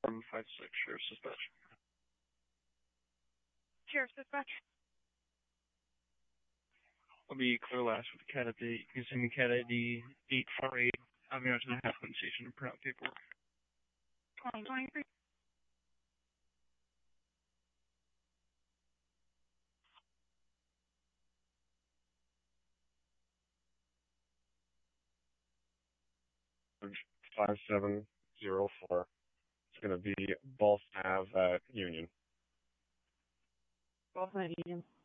5756, Sheriff's Dispatch. Sheriff's Dispatch. I'll be clear last with the CAT update. You can send me CAT ID 848. I'll be out to the Halfmoon Station to print out paperwork. 2023. $5704. It's going to be Balsam Ave at Union. Balsam at Union.